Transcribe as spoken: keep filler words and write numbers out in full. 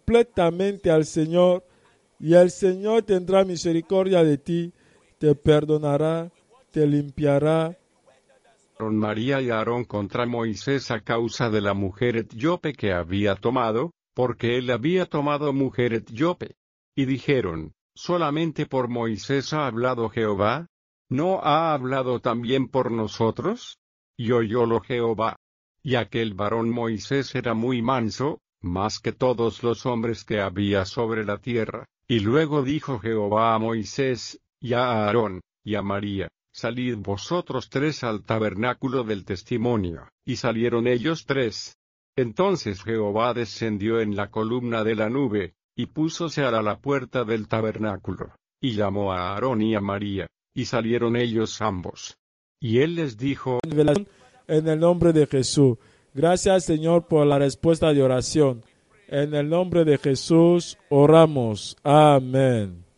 completamente al Señor y el Señor tendrá misericordia de ti, te perdonará, te limpiará. María y Aarón contra Moisés a causa de la mujer etíope que había tomado, porque él había tomado mujer etíope. Y dijeron, ¿solamente por Moisés ha hablado Jehová? ¿No ha hablado también por nosotros? Y oyólo Jehová. Y aquel varón Moisés era muy manso, más que todos los hombres que había sobre la tierra. Y luego dijo Jehová a Moisés, y a Aarón, y a María, salid vosotros tres al tabernáculo del testimonio. Y salieron ellos tres. Entonces Jehová descendió en la columna de la nube, y púsose a la puerta del tabernáculo, y llamó a Aarón y a María, y salieron ellos ambos. Y él les dijo, en el nombre de Jesús. Gracias, Señor, por la respuesta de oración. En el nombre de Jesús oramos. Amén.